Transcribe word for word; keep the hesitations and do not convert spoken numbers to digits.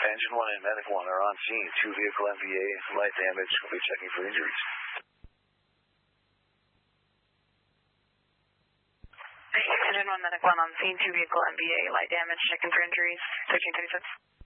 Engine one and Medic one are on scene. Two vehicle M V A, light damage. We'll be checking for injuries. Engine one, Medic one on scene. Two vehicle M V A, light damage. Checking for injuries. thirteen thirty-six.